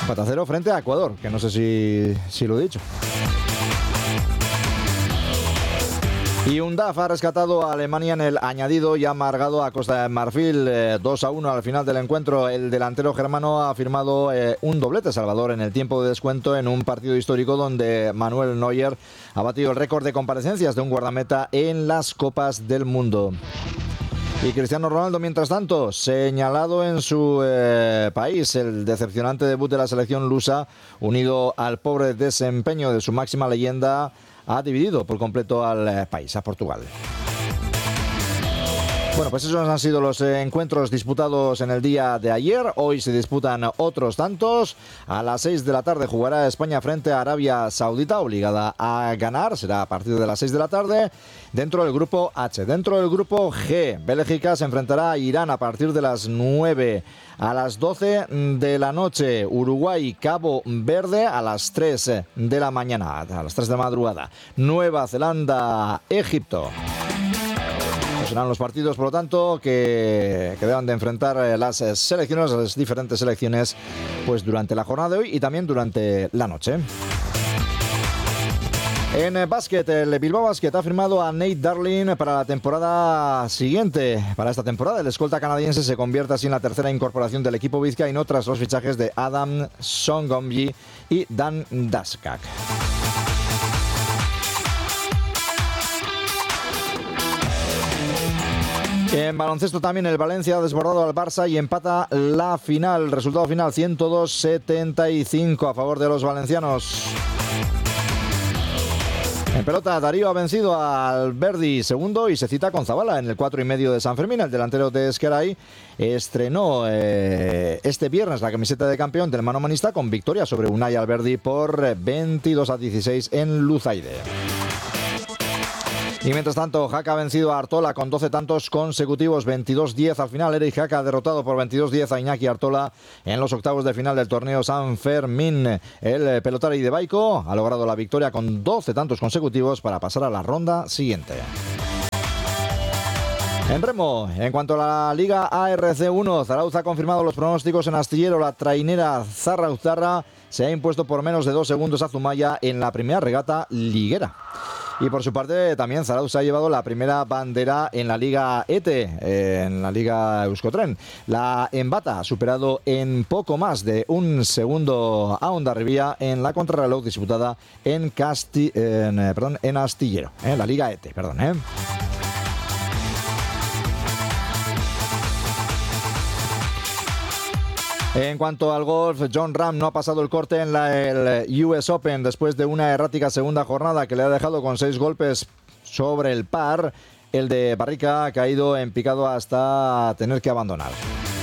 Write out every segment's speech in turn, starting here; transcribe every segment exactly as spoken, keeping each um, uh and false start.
cuatro a cero frente a Ecuador, que no sé si, si lo he dicho. Y un D A F ha rescatado a Alemania en el añadido y ha amargado a Costa de Marfil eh, dos a uno al final del encuentro. El delantero germano ha firmado eh, un doblete salvador en el tiempo de descuento en un partido histórico donde Manuel Neuer ha batido el récord de comparecencias de un guardameta en las Copas del Mundo. Y Cristiano Ronaldo, mientras tanto, señalado en su eh, país. El decepcionante debut de la selección lusa, unido al pobre desempeño de su máxima leyenda, ha dividido por completo al eh, país, a Portugal. Bueno, pues esos han sido los eh, encuentros disputados en el día de ayer. Hoy se disputan otros tantos. A las seis de la tarde jugará España frente a Arabia Saudita, obligada a ganar. Será a partir de las seis de la tarde. Dentro del grupo H. Dentro del grupo G, Bélgica se enfrentará a Irán a partir de las nueve. A las doce de la noche, Uruguay, Cabo Verde. A las tres de la mañana, a las tres de la madrugada, Nueva Zelanda, Egipto. Serán los partidos, por lo tanto, que, que deban de enfrentar las selecciones, las diferentes selecciones, pues durante la jornada de hoy y también durante la noche. En básquet, el Bilbao Basket ha firmado a Nate Darling para la temporada siguiente. Para esta temporada, el escolta canadiense se convierte así en la tercera incorporación del equipo vizcaíno tras los fichajes de Adam Songomji y Dan Daskak. En baloncesto también el Valencia ha desbordado al Barça y empata la final. Resultado final ciento dos a setenta y cinco a favor de los valencianos. En pelota, Darío ha vencido al Verdi segundo y se cita con Zabala en el cuatro y medio de San Fermín. El delantero de Esqueray estrenó eh, este viernes la camiseta de campeón del manomanista con victoria sobre Unai Alberdi por veintidós a dieciséis en Luzaide. Y mientras tanto, Jaca ha vencido a Artola con doce tantos consecutivos, veintidós diez al final. Eric Jaca ha derrotado por veintidós diez a Iñaki Artola en los octavos de final del torneo San Fermín. El pelotari de Baico ha logrado la victoria con doce tantos consecutivos para pasar a la ronda siguiente. En remo, en cuanto a la Liga A R C uno, Zarauz ha confirmado los pronósticos en Astillero. La trainera Zarrauztarra se ha impuesto por menos de dos segundos a Zumaya en la primera regata liguera. Y por su parte también Zarauz ha llevado la primera bandera en la Liga E T E, en la Liga Euskotren. La Embata ha superado en poco más de un segundo a Hondarribia en la contrarreloj disputada en, Casti en, eh, perdón, en Astillero, en eh, la Liga E T E, perdón, eh. En cuanto al golf, Jon Rahm no ha pasado el corte en la, el U S Open después de una errática segunda jornada que le ha dejado con seis golpes sobre el par. El de Barrica ha caído en picado hasta tener que abandonar.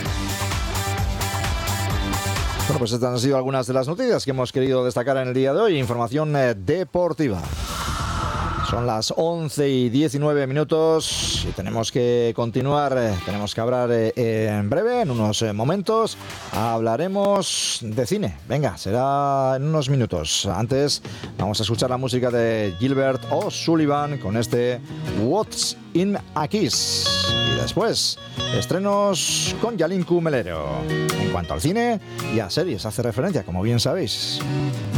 Bueno, pues estas han sido algunas de las noticias que hemos querido destacar en el día de hoy. Información eh, deportiva. Son las once y diecinueve minutos y tenemos que continuar, eh, tenemos que hablar eh, en breve, en unos eh, momentos, hablaremos de cine. Venga, será en unos minutos. Antes vamos a escuchar la música de Gilbert O'Sullivan con este What's in a Kiss. Y después, estrenos con Yalinku Melero. En cuanto al cine y a series hace referencia, como bien sabéis.